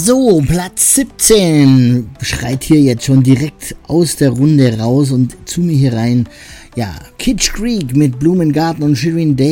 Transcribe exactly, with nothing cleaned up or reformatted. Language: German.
So, Platz siebzehn schreit hier jetzt schon direkt aus der Runde raus und zu mir hier rein. Ja, Kitsch Creek mit Blumengarten und Shirin David.